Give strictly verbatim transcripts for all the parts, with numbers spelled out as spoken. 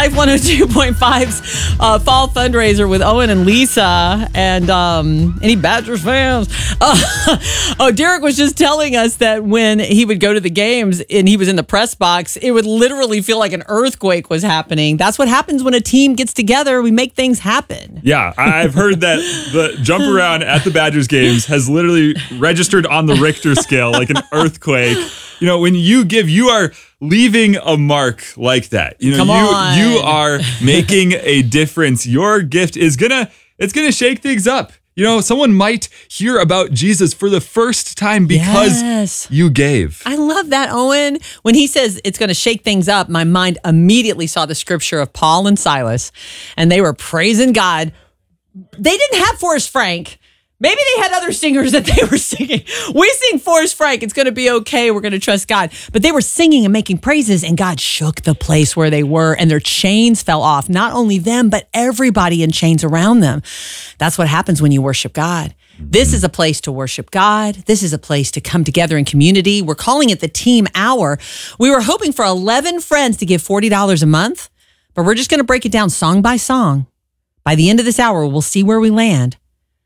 Life one oh two point five's uh, fall fundraiser with Owen and Lisa. And um, any Badgers fans? Uh, oh, Derek was just telling us that when he would go to the games and he was in the press box, it would literally feel like an earthquake was happening. That's what happens when a team gets together. We make things happen. Yeah, I've heard that the jump around at the Badgers games has literally registered on the Richter scale like an earthquake. You know, when you give, you are leaving a mark like that. You know, Come you on. you are making a difference. Your gift is gonna it's gonna shake things up. You know, someone might hear about Jesus for the first time because Yes. you gave. I love that, Owen. When he says it's going to shake things up, my mind immediately saw the scripture of Paul and Silas, and they were praising God. They didn't have Forrest Frank. Maybe they had other singers that they were singing. We sing Forrest Frank. It's going to be okay. We're going to trust God. But they were singing and making praises, and God shook the place where they were, and their chains fell off. Not only them, but everybody in chains around them. That's what happens when you worship God. This is a place to worship God. This is a place to come together in community. We're calling it the Team Hour. We were hoping for eleven friends to give forty dollars a month, but we're just going to break it down song by song. By the end of this hour, we'll see where we land.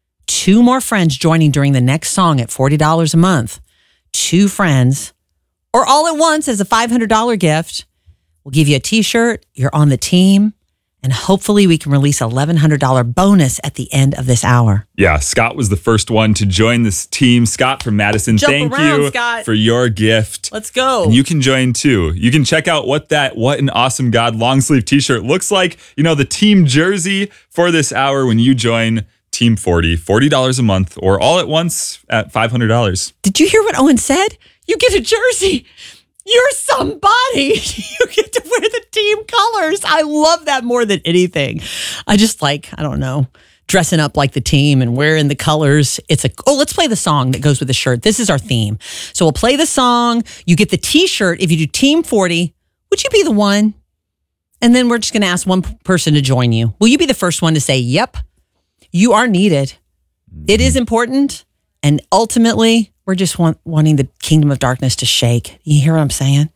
Two more friends joining during the next song at forty dollars a month. Two friends, or all at once as a five hundred dollars gift. We'll give you a t-shirt. You're on the team. And hopefully we can release an eleven hundred dollars bonus at the end of this hour. Yeah, Scott was the first one to join this team. Scott from Madison, Jump thank around, you Scott. for your gift. Let's go. And you can join too. You can check out what that What an Awesome God long sleeve t-shirt looks like. You know, the team jersey for this hour when you join Team forty, forty dollars a month, or all at once at five hundred dollars. Did you hear what Owen said? You get a jersey. You're somebody. You get to wear the team colors. I love that more than anything. I just like, I don't know, dressing up like the team and wearing the colors. It's a, oh, let's play the song that goes with the shirt. This is our theme. So we'll play the song. You get the t-shirt. If you do Team forty, would you be the one? And then we're just going to ask one person to join you. Will you be the first one to say, yep, you are needed? It is important. And ultimately, we're just want, wanting the kingdom of darkness to shake. You hear what I'm saying?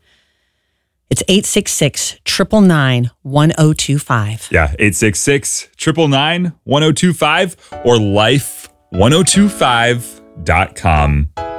It's eight six six, nine nine nine, one oh two five. Yeah, eight six six, nine nine nine, one oh two five or life one oh two five dot com.